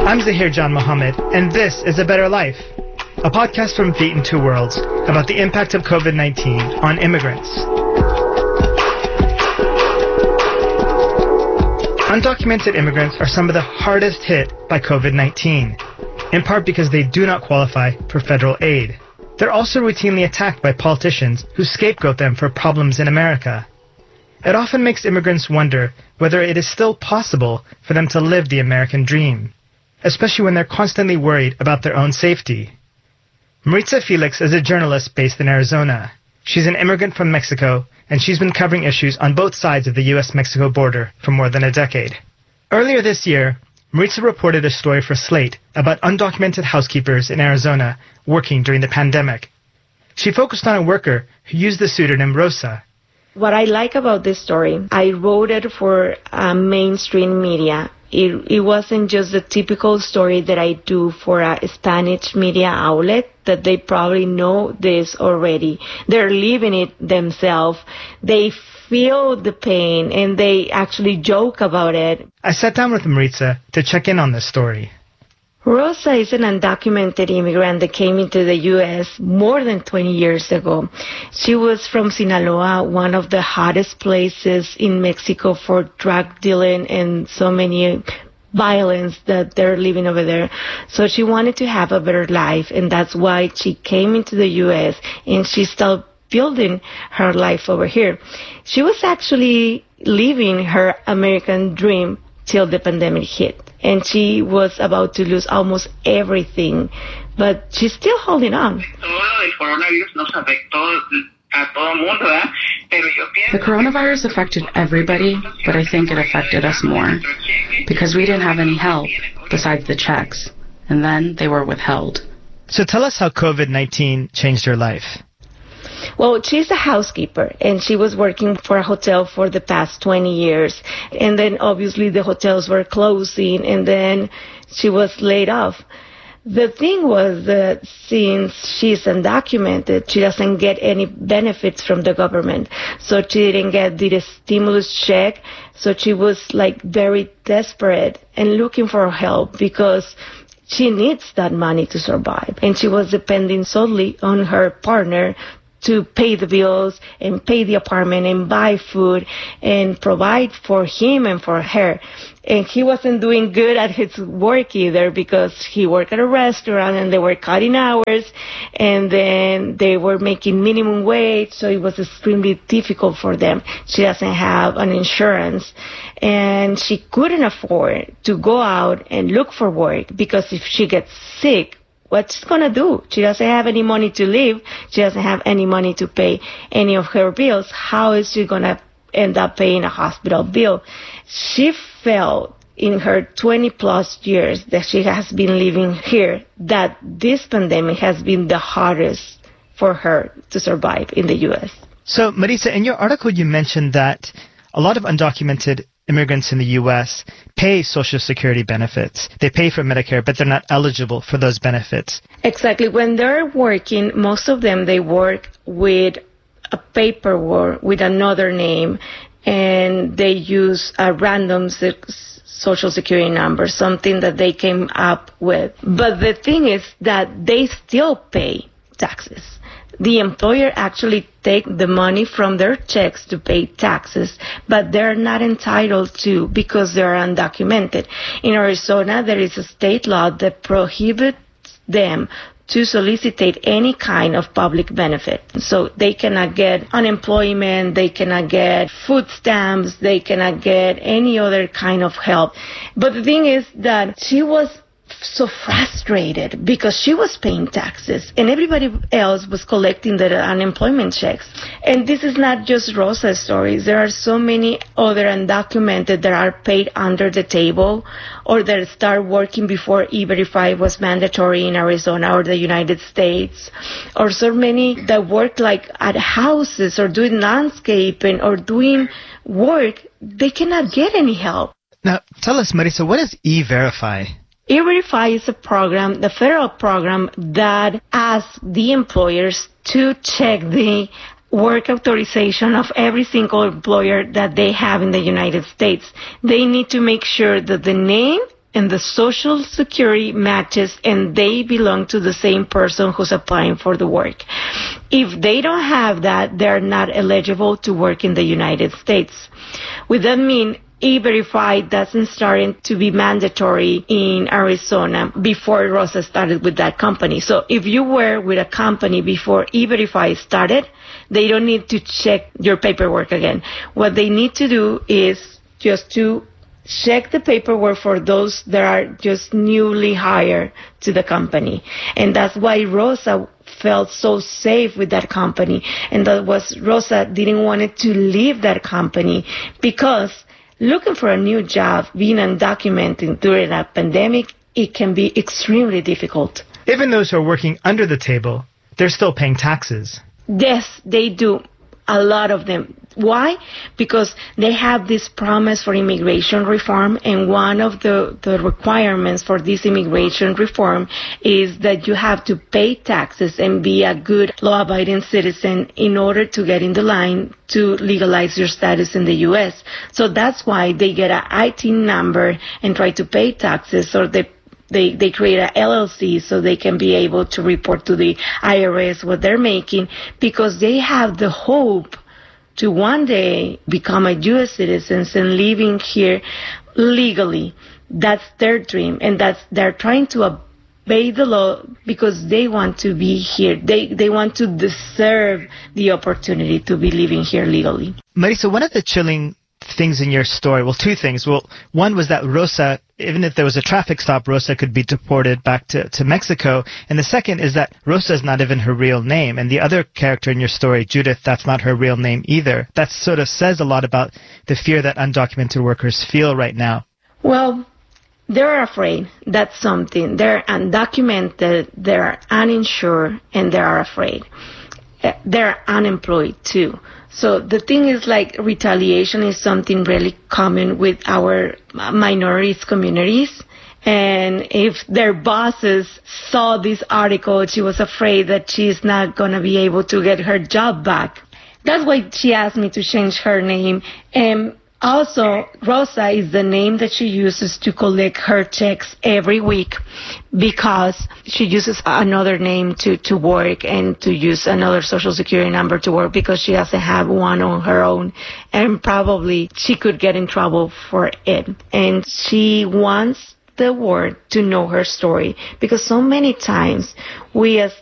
I'm Zahir John Mohammed, and this is A Better Life, a podcast from Dayton Two Worlds about the impact of COVID-19 on immigrants. Undocumented immigrants are some of the hardest hit by COVID-19, in part because they do not qualify for federal aid. They're also routinely attacked by politicians who scapegoat them for problems in America. It often makes immigrants wonder whether it is still possible for them to live the American dream, especially when they're constantly worried about their own safety. Maritza Felix is a journalist based in Arizona. She's an immigrant from Mexico, and she's been covering issues on both sides of the U.S.-Mexico border for more than a decade. Earlier this year, Maritza reported a story for Slate about undocumented housekeepers in Arizona working during the pandemic. She focused on a worker who used the pseudonym Rosa. What I like about this story, I wrote it for mainstream media. It wasn't just the typical story that I do for a Spanish media outlet, that they probably know this already. They're living it themselves. They feel the pain, and they actually joke about it. I sat down with Maritza to check in on this story. Rosa is an undocumented immigrant that came into the U.S. more than 20 years ago. She was from Sinaloa, one of the hottest places in Mexico for drug dealing and so many violence that they're living over there. So she wanted to have a better life, and that's why she came into the U.S. and she started building her life over here. She was actually living her American dream till the pandemic hit. And she was about to lose almost everything, but she's still holding on. The coronavirus affected everybody, but I think it affected us more because we didn't have any help besides the checks, and then they were withheld. So tell us how COVID-19 changed your life. Well, she's a housekeeper, and she was working for a hotel for the past 20 years. And then, obviously, the hotels were closing, and then she was laid off. The thing was that since she's undocumented, she doesn't get any benefits from the government. So she didn't get the stimulus check. So she was, very desperate and looking for help because she needs that money to survive. And she was depending solely on her partner to pay the bills and pay the apartment and buy food and provide for him and for her. And he wasn't doing good at his work either because he worked at a restaurant and they were cutting hours and then they were making minimum wage, so it was extremely difficult for them. She doesn't have an insurance and she couldn't afford to go out and look for work because if she gets sick, what's she going to do? She doesn't have any money to live. She doesn't have any money to pay any of her bills. How is she going to end up paying a hospital bill? She felt in her 20-plus years that she has been living here that this pandemic has been the hardest for her to survive in the U.S. So, Maritza, in your article you mentioned that a lot of undocumented immigrants in the U.S. pay Social Security benefits. They pay for Medicare, but they're not eligible for those benefits. Exactly. When they're working, most of them, they work with a paperwork with another name, and they use a random Social Security number, something that they came up with. But the thing is that they still pay taxes. The employer actually take the money from their checks to pay taxes, but they're not entitled to because they're undocumented. In Arizona, there is a state law that prohibits them to solicit any kind of public benefit. So they cannot get unemployment, they cannot get food stamps, they cannot get any other kind of help. But the thing is that she was so frustrated because she was paying taxes and everybody else was collecting their unemployment checks. And this is not just Rosa's stories. There are so many other undocumented that are paid under the table or that start working before E-Verify was mandatory in Arizona or the United States, or so many that work at houses or doing landscaping or doing work. They cannot get any help. Now, tell us, Maritza, what is E-Verify? E-Verify is a program, the federal program, that asks the employers to check the work authorization of every single employer that they have in the United States. They need to make sure that the name and the Social Security matches and they belong to the same person who's applying for the work. If they don't have that, they're not eligible to work in the United States. With that mean, E-Verify doesn't start to be mandatory in Arizona before Rosa started with that company. So if you were with a company before E-Verify started, they don't need to check your paperwork again. What they need to do is just to check the paperwork for those that are just newly hired to the company. And that's why Rosa felt so safe with that company. And that was Rosa didn't want to leave that company because looking for a new job, being undocumented during a pandemic, it can be extremely difficult. Even those who are working under the table, they're still paying taxes. Yes, they do. A lot of them. Why? Because they have this promise for immigration reform, and one of the requirements for this immigration reform is that you have to pay taxes and be a good law-abiding citizen in order to get in the line to legalize your status in the U.S. So that's why they get an IT number and try to pay taxes, or they create a LLC so they can be able to report to the IRS what they're making, because they have the hope to one day become a U.S. citizen and living here legally. That's their dream, and they're trying to obey the law because they want to be here. They want to deserve the opportunity to be living here legally. Marisa, one of the chilling things in your story, well, two things. Well, one was that Rosa, even if there was a traffic stop, Rosa could be deported back to Mexico. And the second is that Rosa is not even her real name. And the other character in your story, Judith, that's not her real name either. That sort of says a lot about the fear that undocumented workers feel right now. Well, they're afraid. That's something. They're undocumented, they're uninsured, and they are afraid. They're unemployed too. So the thing is, like, retaliation is something really common with our minorities communities. And if their bosses saw this article, she was afraid that she's not going to be able to get her job back. That's why she asked me to change her name. And also, Rosa is the name that she uses to collect her checks every week, because she uses another name to work and to use another Social Security number to work because she doesn't have one on her own, and probably she could get in trouble for it. And she wants the world to know her story, because so many times we as